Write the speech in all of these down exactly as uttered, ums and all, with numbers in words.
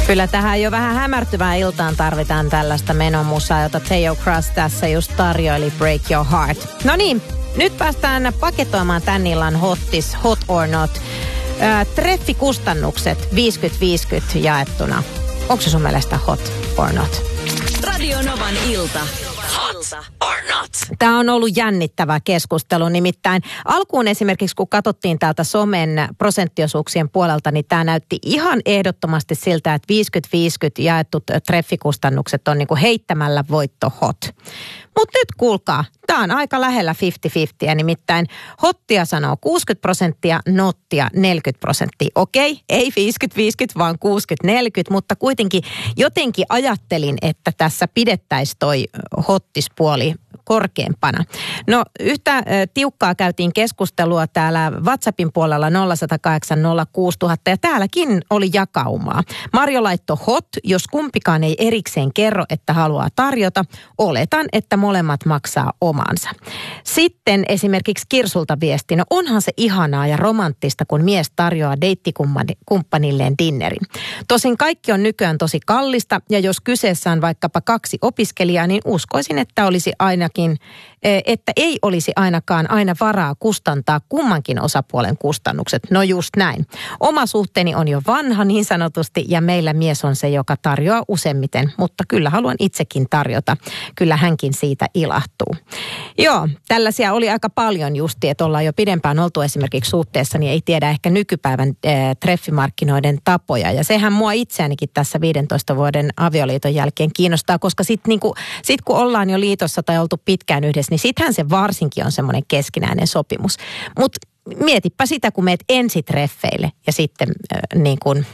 Kyllä tähän jo vähän hämärtyvään iltaan tarvitaan tällaista menomusaa, jota Teo Cruz tässä just tarjoili, Break Your Heart. No niin, nyt päästään paketoimaan tän illan hottis, hot or not. Äh, treffikustannukset viisikymmentä viisikymmentä jaettuna. Onko se sun mielestä hot or not? Radio Novan ilta. Hot or not? Tämä on ollut jännittävä keskustelu, nimittäin alkuun esimerkiksi kun katsottiin täältä somen prosenttiosuuksien puolelta, niin tämä näytti ihan ehdottomasti siltä, että viisikymmentä viisikymmentä jaetut treffikustannukset on niin kuin heittämällä voitto hot. Mutta nyt kuulkaa, tämä on aika lähellä viisikymmentä viisikymmentä, nimittäin hottia sanoo kuusikymmentä prosenttia, nottia neljäkymmentä prosenttia. Okei, ei viisikymmentä viisikymmentä, vaan kuusikymmentä neljäkymmentä, mutta kuitenkin jotenkin ajattelin, että tässä pidettäisiin toi hottispuoli korkeampana. No yhtä äh, tiukkaa käytiin keskustelua täällä WhatsAppin puolella nolla yksi nolla kahdeksan nolla kuusi nolla nolla nolla ja täälläkin oli jakaumaa. Marjo laittoi hot, jos kumpikaan ei erikseen kerro, että haluaa tarjota. Oletan, että molemmat maksaa omansa. Sitten esimerkiksi Kirsulta viesti, no onhan se ihanaa ja romanttista, kun mies tarjoaa deittikumppanilleen dinnerin. Tosin kaikki on nykyään tosi kallista ja jos kyseessä on vaikkapa kaksi opiskelijaa, niin uskoisin, että olisi aina että ei olisi ainakaan aina varaa kustantaa kummankin osapuolen kustannukset. No just näin. Oma suhteeni on jo vanha niin sanotusti ja meillä mies on se, joka tarjoaa useimmiten, mutta kyllä haluan itsekin tarjota. Kyllä hänkin siitä ilahtuu. Joo, tällaisia oli aika paljon justi, että ollaan jo pidempään oltu esimerkiksi suhteessa, niin ei tiedä ehkä nykypäivän äh, treffimarkkinoiden tapoja. Ja sehän mua itseänikin tässä viidentoista vuoden avioliiton jälkeen kiinnostaa, koska sitten niinku, sit kun ollaan jo liitossa tai oltu pitkään yhdessä, niin sittenhän se varsinkin on semmoinen keskinäinen sopimus. Mutta mietipä sitä, kun meet ensitreffeille ja sitten äh, niin kuin,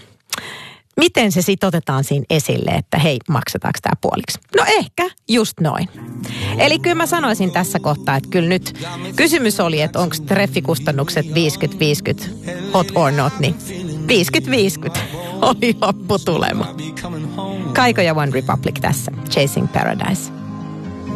miten se sitten otetaan siinä esille, että hei, maksetaanko tämä puoliksi? No ehkä just noin. Eli kyllä mä sanoisin tässä kohtaa, että kyllä nyt kysymys oli, että onko treffikustannukset viisikymmentä viisikymmentä hot or not, niin viisikymmentä viisikymmentä oli lopputulema. Kaiko ja One Republic tässä, Chasing Paradise.